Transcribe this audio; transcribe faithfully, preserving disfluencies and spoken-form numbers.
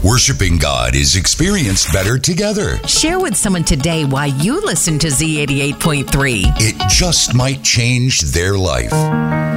Worshiping God is experienced better together. Share with someone today why you listen to Z eighty-eight point three. It just might change their life.